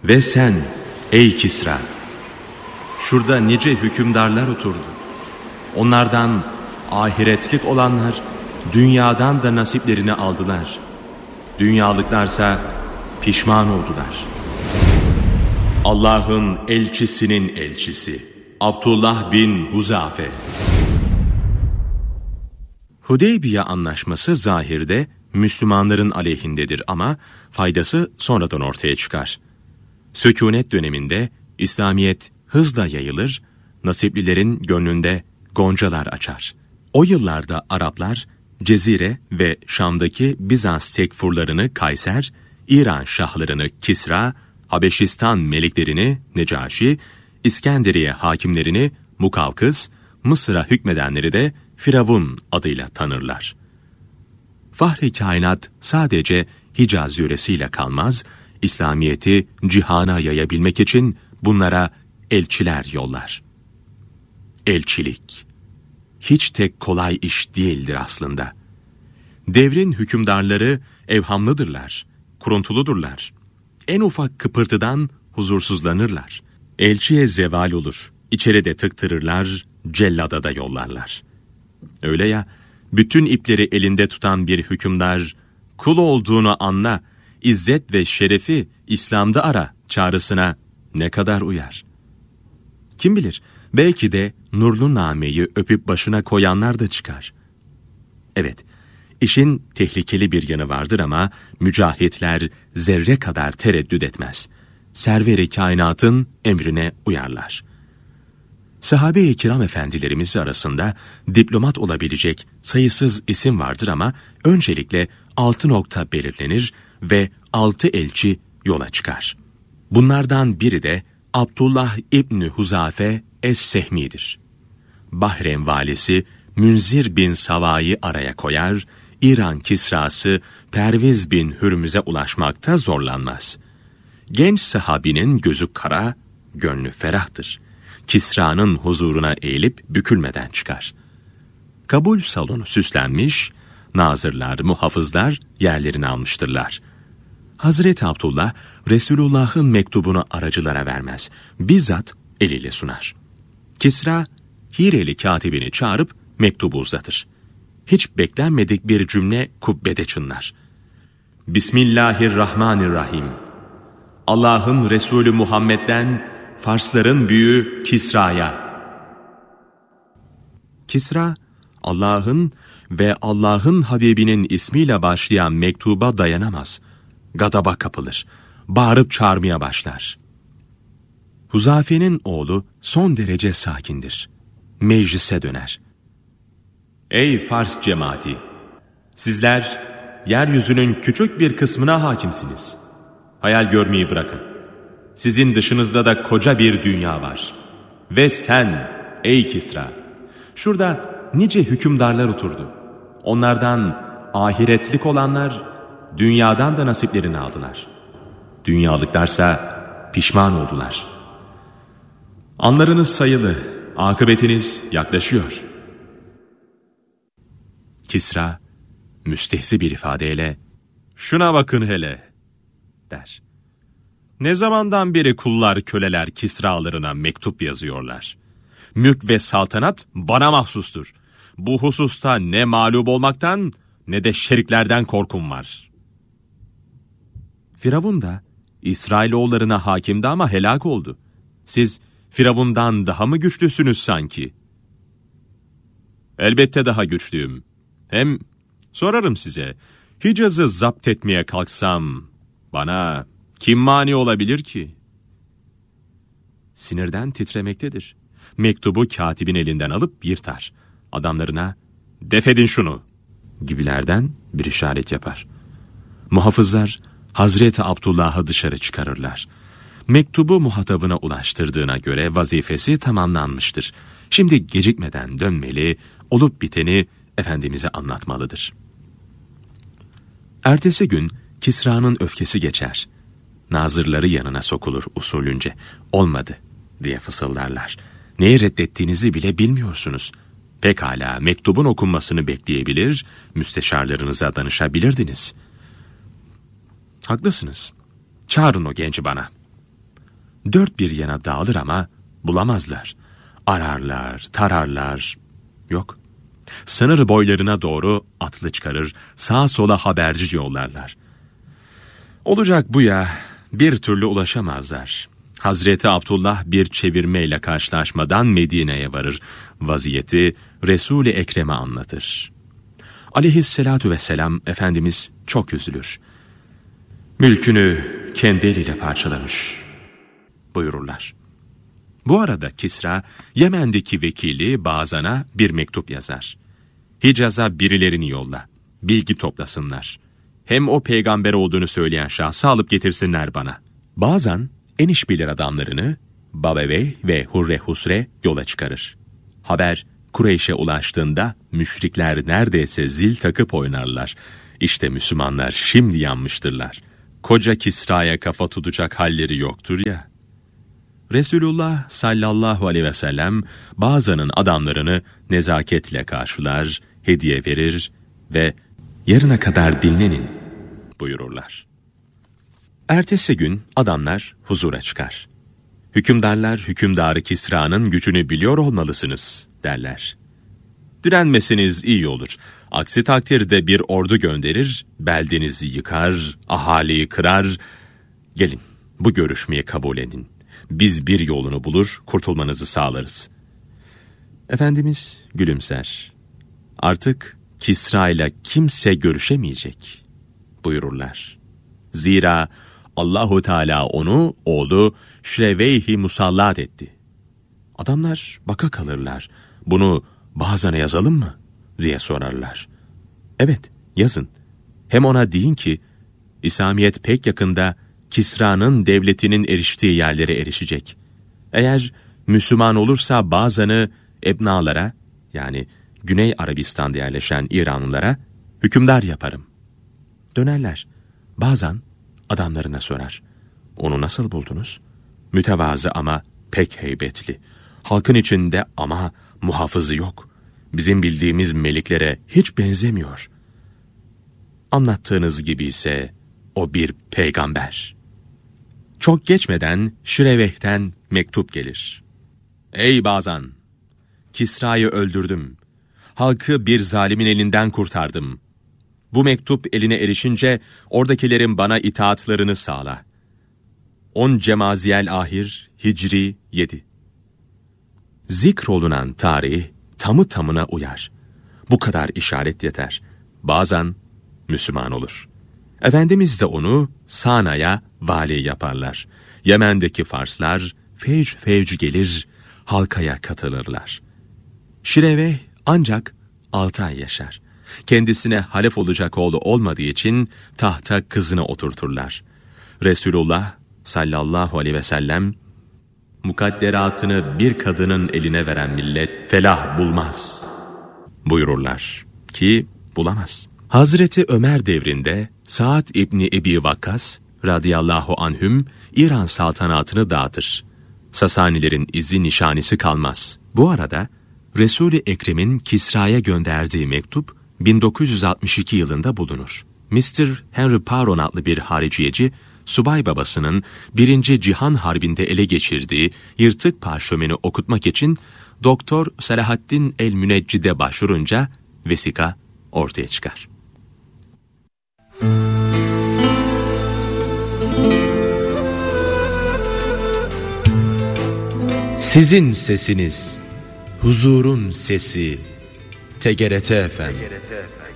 Ve sen ey Kisra, şurada nice hükümdarlar oturdu. Onlardan ahiretlik olanlar dünyadan da nasiplerini aldılar. Dünyalıklarsa pişman oldular. Allah'ın elçisinin elçisi Abdullah bin Huzafe. Hudeybiye anlaşması zahirde Müslümanların aleyhindedir ama faydası sonradan ortaya çıkar. Sükûnet döneminde İslamiyet hızla yayılır, nasiplilerin gönlünde goncalar açar. O yıllarda Araplar Cezire ve Şam'daki Bizans tekfurlarını Kayser, İran şahlarını Kisra, Habeşistan meliklerini Necaşi, İskenderiye hakimlerini Mukavkıs, Mısır'a hükmedenleri de Firavun adıyla tanırlar. Fahri kainat sadece Hicaz yöresiyle kalmaz, İslamiyet'i cihana yayabilmek için bunlara elçiler yollar. Elçilik hiç tek kolay iş değildir aslında. Devrin hükümdarları evhamlıdırlar, kuruntuludurlar. En ufak kıpırtıdan huzursuzlanırlar. Elçiye zeval olur, içeride tıktırırlar, cellada da yollarlar. Öyle ya, bütün ipleri elinde tutan bir hükümdar, kul olduğunu anla, izzet ve şerefi İslam'da ara çağrısına ne kadar uyar? Kim bilir, belki de nurlu nameyi öpüp başına koyanlar da çıkar. Evet, işin tehlikeli bir yanı vardır ama mücahitler zerre kadar tereddüt etmez. Server-i kainatın emrine uyarlar. Sahabe-i kiram efendilerimiz arasında diplomat olabilecek sayısız isim vardır ama öncelikle 6 nokta belirlenir ve 6 elçi yola çıkar. Bunlardan biri de Abdullah İbni Huzafe Es-Sehmi'dir. Bahreyn valisi Münzir bin Sava'yı araya koyar, İran Kisrası Perviz bin Hürmüz'e ulaşmakta zorlanmaz. Genç sahabinin gözü kara, gönlü ferahtır. Kisra'nın huzuruna eğilip bükülmeden çıkar. Kabul salonu süslenmiş, nazırlar, muhafızlar yerlerini almıştırlar. Hazreti Abdullah, Resulullah'ın mektubunu aracılara vermez, bizzat eliyle sunar. Kisra, Hireli katibini çağırıp mektubu uzatır. Hiç beklenmedik bir cümle kubbede çınlar. Bismillahirrahmanirrahim. Allah'ın Resulü Muhammed'den Farsların büyüğü Kisra'ya. Kisra, Allah'ın ve Allah'ın Habibinin ismiyle başlayan mektuba dayanamaz. Gadaba kapılır. Bağırıp çağırmaya başlar. Huzafe'nin oğlu son derece sakindir. Meclise döner. Ey Fars cemaati! Sizler yeryüzünün küçük bir kısmına hakimsiniz. Hayal görmeyi bırakın. Sizin dışınızda da koca bir dünya var. Ve sen ey Kisra! Şurada nice hükümdarlar oturdu. Onlardan ahiretlik olanlar dünyadan da nasiplerini aldılar. Dünyalıklarsa pişman oldular. Anlarınız sayılı, akıbetiniz yaklaşıyor. Kisra, müstehzi bir ifadeyle, "Şuna bakın hele," der. Ne zamandan beri kullar, köleler Kisralarına mektup yazıyorlar. Mülk ve saltanat bana mahsustur. Bu hususta ne mağlup olmaktan ne de şeriklerden korkum var. Firavun da İsrailoğullarına hakimdi ama helak oldu. Siz Firavundan daha mı güçlüsünüz sanki? Elbette daha güçlüyüm. Hem sorarım size, Hicaz'ı zapt etmeye kalksam bana kim mani olabilir ki? Sinirden titremektedir. Mektubu katibin elinden alıp yırtar. Adamlarına "Defedin şunu" gibilerden bir işaret yapar. Muhafızlar Hazreti Abdullah'ı dışarı çıkarırlar. Mektubu muhatabına ulaştırdığına göre vazifesi tamamlanmıştır. Şimdi gecikmeden dönmeli, olup biteni Efendimiz'e anlatmalıdır. Ertesi gün Kisra'nın öfkesi geçer. Nazırları yanına sokulur usulünce. "Olmadı," diye fısıldarlar. Neyi reddettiğinizi bile bilmiyorsunuz. Pekala mektubun okunmasını bekleyebilir, müsteşarlarınıza danışabilirdiniz. Haklısınız. Çağırın o genci bana. dört bir yana dağılır ama bulamazlar. Ararlar, tararlar. Yok. Sınır boylarına doğru atlı çıkarır, sağa sola haberci yollarlar. Olacak bu ya, bir türlü ulaşamazlar. Hazreti Abdullah bir çevirmeyle karşılaşmadan Medine'ye varır. Vaziyeti Resul-i Ekrem'e anlatır. Aleyhisselatu vesselam Efendimiz çok üzülür. Mülkünü kendi eliyle parçalamış buyururlar. Bu arada Kisra, Yemen'deki vekili Bazan'a bir mektup yazar. Hicaz'a birilerini yolla, bilgi toplasınlar. Hem o peygamber olduğunu söyleyen şahsı alıp getirsinler bana. Bazan, en işbilir adamlarını Babevey ve Hurre Husre yola çıkarır. Haber Kureyş'e ulaştığında müşrikler neredeyse zil takıp oynarlar. İşte Müslümanlar şimdi yanmıştırlar. Koca Kisra'ya kafa tutacak halleri yoktur ya. Resulullah sallallahu aleyhi ve sellem Bazan'ın adamlarını nezaketle karşılar, hediye verir ve yarına kadar dinlenin buyururlar. Ertesi gün adamlar huzura çıkar. Hükümdarlar hükümdarı Kisra'nın gücünü biliyor olmalısınız derler. Direnmesiniz iyi olur. Aksi takdirde bir ordu gönderir, beldenizi yıkar, ahaliyi kırar. Gelin bu görüşmeyi kabul edin. Biz bir yolunu bulur, kurtulmanızı sağlarız. Efendimiz gülümser. Artık Kisra ile kimse görüşemeyecek buyururlar. Zira Allahu Teala onu oğlu Şreveyhi musallat etti. Adamlar baka kalırlar. Bunu Bazan'a yazalım mı diye sorarlar. Evet, yazın. Hem ona deyin ki İslamiyet pek yakında Kisra'nın devletinin eriştiği yerlere erişecek. Eğer Müslüman olursa Bazan'ı ebnalara, yani Güney Arabistan'da yerleşen İranlılara hükümdar yaparım. Dönerler. Bazan adamlarına sorar. Onu nasıl buldunuz? Mütevazı ama pek heybetli. Halkın içinde ama muhafızı yok. Bizim bildiğimiz meliklere hiç benzemiyor. Anlattığınız gibi ise o bir peygamber. Çok geçmeden Şireveh'ten mektup gelir. Ey Bazan! Kisra'yı öldürdüm. Halkı bir zalimin elinden kurtardım. Bu mektup eline erişince oradakilerin bana itaatlarını sağla. 10 Cemaziyel Ahir Hicri 7. Zikrolunan tarih tamı tamına uyar. Bu kadar işaret yeter. Bazan Müslüman olur. Efendimiz de onu Sana'ya vali yaparlar. Yemen'deki Farslar fevç fevç gelir, halkaya katılırlar. Şireveh ancak 6 ay yaşar. Kendisine halef olacak oğlu olmadığı için tahta kızını oturturlar. Resulullah sallallahu aleyhi ve sellem, mukadderatını bir kadının eline veren millet felah bulmaz buyururlar ki bulamaz. Hazreti Ömer devrinde Sa'd İbni Ebi Vakkas radıyallahu anhüm İran saltanatını dağıtır. Sasanilerin izi nişanesi kalmaz. Bu arada Resul-i Ekrem'in Kisra'ya gönderdiği mektup 1962 yılında bulunur. Mr. Henry Paron adlı bir hariciyeci, subay babasının 1. Cihan Harbi'nde ele geçirdiği yırtık parşömeni okutmak için Doktor Selahaddin el-Müneccid'e başvurunca vesika ortaya çıkar. Sizin sesiniz, huzurun sesi, TGRT FM.